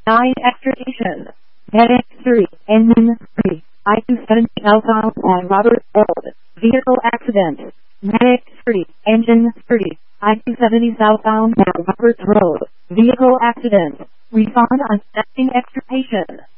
9 extrication. Medic 3, engine 3, I-270 southbound on Roberts Road, vehicle accident. Medic 3, engine 3, I-270 southbound on Roberts Road, vehicle accident. Respond on setting extrication.